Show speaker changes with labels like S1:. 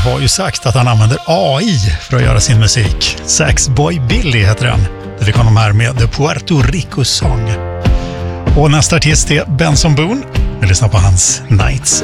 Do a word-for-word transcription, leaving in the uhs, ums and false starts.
S1: har ju sagt att han använder A I för att göra sin musik. Saxboy Billy heter han. Det fick honom här med The Puerto Rico Song. Och nästa artist är Benson Boone. Vi lyssnar på hans Nights